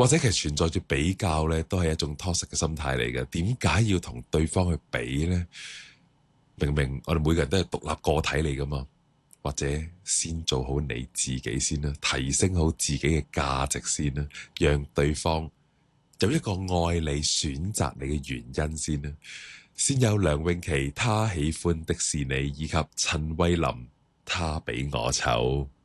或者其實存在住比較呢，都係一種 toxic 嘅心態嚟嘅。點解要同對方去比呢？明明我哋每個人都係獨立個體嚟噶嘛，或者先做好你自己先啦，提升好自己嘅價值先啦，讓對方有一個愛你、選擇你嘅原因先啦。先有梁詠琪，他喜歡的是你，以及陳慧琳，他比我醜。